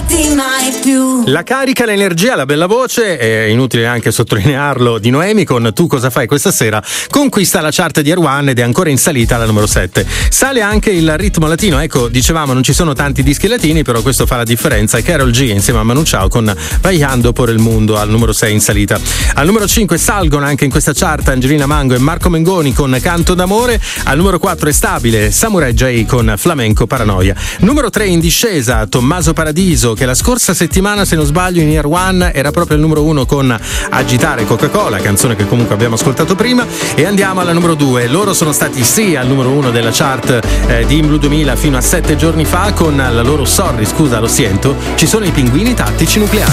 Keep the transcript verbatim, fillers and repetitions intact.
batti mai più. La carica, l'energia, la bella voce, è inutile anche sottolinearlo, di Noemi con Tu cosa fai questa sera, conquista la chart di Air One ed è ancora in salita alla numero sette. Sale anche il ritmo latino, ecco, dicevamo non ci sono tanti dischi latini, però questo fa la differenza. E Karol G insieme a Manu Chao con Vaiando por il Mundo al numero sei in salita. Al numero cinque salgono anche in questa chart Angelina Mango e Marco Mengoni con Canto d'amore. Al numero quattro è stabile Samurai J con Flamenco Paranoia. Numero tre in discesa Tommaso Paradiso, che la scorsa settimana, se non sbaglio, in Air One era proprio il numero uno con Agitare Coca-Cola, canzone che comunque abbiamo ascoltato prima. E andiamo alla numero due. Loro sono stati sì al numero uno della chart eh, di Blu duemila fino a sette giorni fa con la loro Sorry, scusa, lo sento. Ci sono i Pinguini Tattici Nucleari.